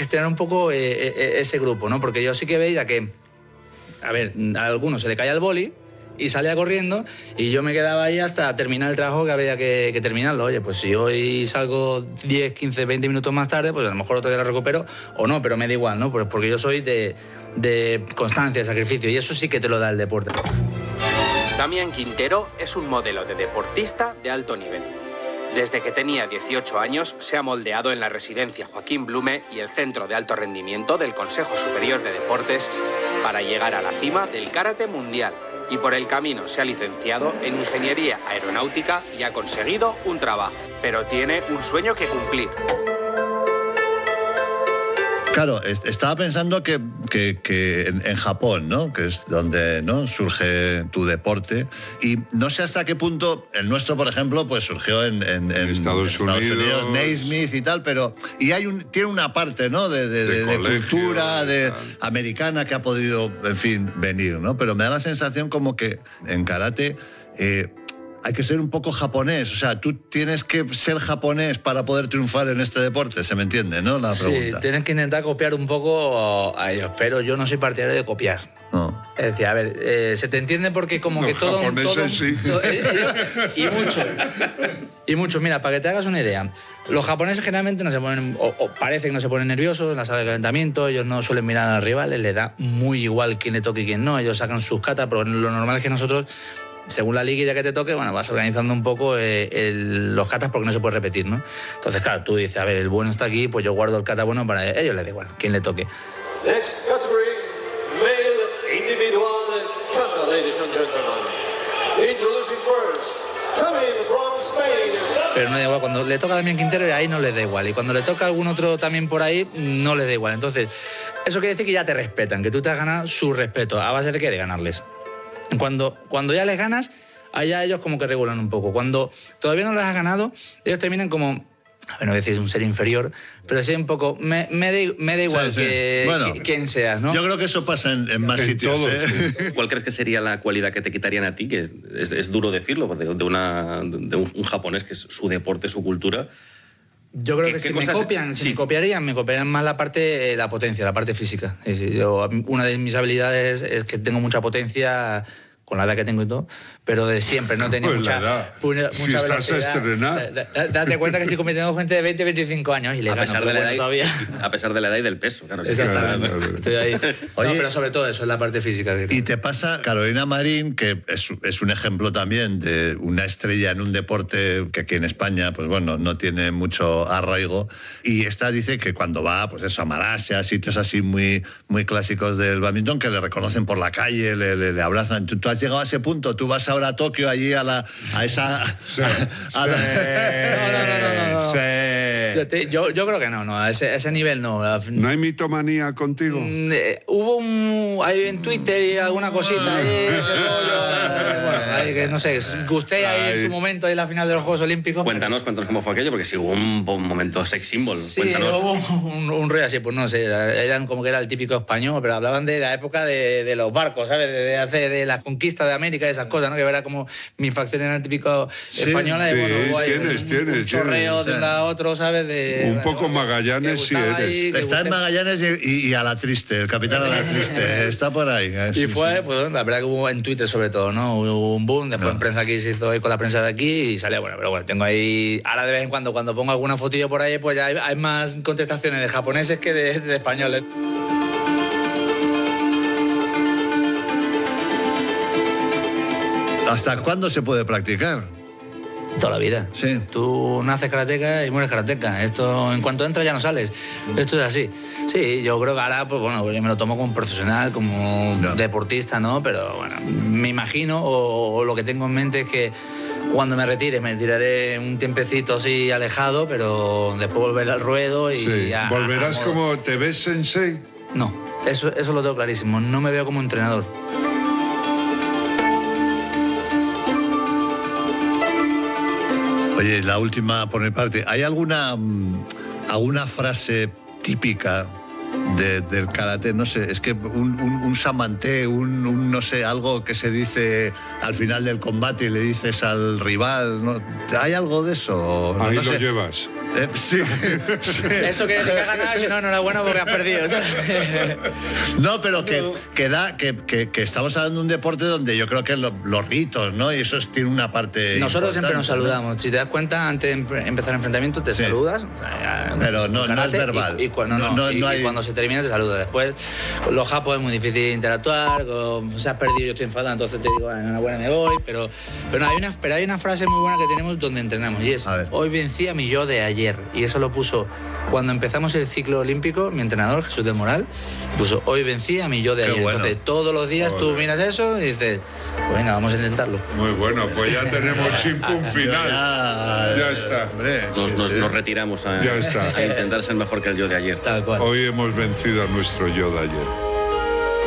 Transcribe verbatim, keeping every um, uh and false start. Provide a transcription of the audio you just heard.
gestionar un poco eh, eh, ese grupo, ¿no? Porque yo sí que veía que, a ver, a algunos se le caía el boli y salía corriendo y yo me quedaba ahí hasta terminar el trabajo que había que, que terminarlo. Oye, pues si hoy salgo diez, quince, veinte minutos más tarde, pues a lo mejor otro día lo recupero o no, pero me da igual, ¿no? Pues porque yo soy de, de constancia, de sacrificio y eso sí que te lo da el deporte. Damián Quintero es un modelo de deportista de alto nivel. Desde que tenía dieciocho años se ha moldeado en la residencia Joaquín Blume y el Centro de Alto Rendimiento del Consejo Superior de Deportes para llegar a la cima del karate mundial. Y por el camino se ha licenciado en Ingeniería Aeronáutica y ha conseguido un trabajo. Pero tiene un sueño que cumplir. Claro, estaba pensando que, que, que en, en Japón, ¿no? Que es donde, ¿no?, surge tu deporte. Y no sé hasta qué punto el nuestro, por ejemplo, pues surgió en, en, en Estados, en Estados Unidos, Unidos, Naismith y tal, pero y hay un, tiene una parte, ¿no?, de, de, de, de, colegio, de cultura de tal. americana que ha podido, en fin, venir, ¿no? Pero me da la sensación como que en karate eh, hay que ser un poco japonés, o sea, tú tienes que ser japonés para poder triunfar en este deporte, ¿se me entiende, no? La pregunta. Sí, tienes que intentar copiar un poco a ellos, pero yo no soy partidario de copiar. No. Es decir, a ver, eh, se te entiende porque como Los que todo... japoneses todo sí. todo- eh, eh, y mucho. Y mucho. Mira, para que te hagas una idea, los japoneses generalmente no se ponen, o, o parece que no se ponen nerviosos en la sala de calentamiento, ellos no suelen mirar a los rivales, les da muy igual quién le toque y quién no, ellos sacan sus katas, pero lo normal es que nosotros, según la liguilla que te toque, bueno, vas organizando un poco eh, el, los katas porque no se puede repetir, ¿no? Entonces, claro, tú dices, a ver, el bueno está aquí, pues yo guardo el kata bueno para ellos, les da igual, quién le toque. Next category, male individual kata, ladies and gentlemen. Introducing first, coming from Spain. Pero no da igual, cuando le toca a Damián Quintero, ahí no le da igual. Y cuando le toca a algún otro también por ahí, no le da igual. Entonces, eso quiere decir que ya te respetan, que tú te has ganado su respeto. ¿A base de qué? De ganarles. Cuando, cuando ya les ganas, allá ellos como que regulan un poco. Cuando todavía no les has ganado, ellos terminan como... A ver, no decís un ser inferior, pero sí un poco... Me, me, da, me da igual Sí, sí. que, Bueno, que- quién seas, ¿no? Yo creo que eso pasa en, en más En sitios. todos, ¿eh? ¿Cuál crees que sería la cualidad que te quitarían a ti? Que es, es, es duro decirlo, de, de, una, de un, un japonés que es su deporte, su cultura. Yo creo ¿Qué- que qué si me cosas- copian, si sí. me copiarían, me copiarían más la parte, eh, la potencia, la parte física. Es decir, yo, una de mis habilidades es que tengo mucha potencia con la edad que tengo y todo, pero de siempre no tenía Pues mucha, la edad. mucha Si estás a velocidad. estrenar. Da- da- Date cuenta que estoy compitiendo con gente de veinte, veinticinco años y le A gano, pesar, pero de la bueno, edad, todavía. a pesar de la edad y del peso, claro. sí. Exactamente. Claro, claro. Estoy ahí. Oye, no, pero sobre todo eso es la parte física. Que Y te pasa Carolina Marín, que es, es un ejemplo también de una estrella en un deporte que aquí en España, pues bueno, no tiene mucho arraigo. Y esta dice que cuando va, pues eso, a Malasia, sitios así muy, muy clásicos del badminton, que le reconocen por la calle, le, le, le abrazan. ¿Tú, tú has llegado a ese punto? ¿Tú vas ahora a Tokio, allí a la a esa... Sí, a la- No, no, no, no, no, no. Sí. Yo, te- yo, yo creo que no, no, a ese, a ese nivel no. ¿No hay mitomanía contigo? Mm, eh, hubo un ahí en Twitter y alguna cosita ahí, ese rollo, eh, bueno, ahí que no sé, gusté ahí en Ay. su momento ahí en la final de los Juegos Olímpicos. Cuéntanos, cuéntanos cómo fue aquello, porque si hubo un, un momento sex symbol. Sí, Cuéntanos. hubo un, un rollo así, pues no sé, eran como que era el típico español, pero hablaban de la época de, de los barcos, ¿sabes? De, de, hacer- de las conquistas de América y esas cosas, ¿no? Que era como mi facción era el típico Sí, española y sí, bueno, hubo ahí tienes, un, tienes, un chorreo tienes, de un lado a otro, ¿sabes? De, Un poco Magallanes que sí gustaba eres. ahí, que Está en gusté- Magallanes y, y- y a la triste, el capitán a la triste, está por ahí. ¿eh? Y Sí, fue, sí. pues la verdad que hubo en Twitter sobre todo, ¿no? Hubo un boom, después No. en prensa aquí se hizo eco la prensa de aquí y salió, bueno, pero bueno, tengo ahí, ahora de vez en cuando cuando pongo alguna fotillo por ahí, pues ya hay, hay más contestaciones de japoneses que de, de españoles. ¿Hasta cuándo se puede practicar? Toda la vida. Sí. Tú naces karateca y mueres karateca. Esto, en cuanto entras ya no sales. Esto es así. Sí, yo creo que ahora, pues bueno, yo me lo tomo como profesional, como No. deportista, ¿no? Pero bueno, me imagino, o, o lo que tengo en mente es que cuando me retire, me tiraré un tiempecito así alejado, pero después volver al ruedo y... Sí. a- ¿Volverás a modo- como te ves sensei? No, eso, eso lo tengo clarísimo. No me veo como entrenador. Oye, la última por mi parte. ¿Hay alguna, mm, alguna frase típica de- del karate? No sé, es que un, un, un samante, un, un, no sé, algo que se dice al final del combate y le dices al rival, ¿no? ¿Hay algo de eso? No, Ahí no lo sé. llevas. Eh, sí. Eso quiere decir que has ganado, si no, enhorabuena porque has perdido. No, pero que, que, da, que, que, que estamos hablando de un deporte donde yo creo que lo, los ritos, ¿no? Y eso es, tiene una parte. Nosotros siempre nos saludamos. ¿no? Si te das cuenta, antes de empezar el enfrentamiento, te Sí. saludas. O sea, Pero no, no es karate, verbal. Y, y, cu- no, No, no, no, y, no y hay- cuando se termina, te saludas. Después, los japos es muy difícil interactuar. Con, se has perdido, yo estoy enfadado, entonces te digo, enhorabuena, me voy. Pero, pero, no, hay una, pero hay una frase muy buena que tenemos donde entrenamos. Y es: A ver. hoy vencí a mi yo de ayer. Y eso lo puso cuando empezamos el ciclo olímpico, mi entrenador, Jesús del Moral, puso: hoy vencí a mi yo de Qué ayer. bueno. Entonces, todos los días tú Joder. miras eso y dices, pues venga, vamos a intentarlo. Muy bueno, pues ya tenemos chimpún final. Ya, Ya está. Hombre, Nos, sí, nos- sí. nos retiramos a, Ya está. a intentar ser mejor que el yo de ayer. Tal cual. Hoy hemos vencido a nuestro yo de ayer.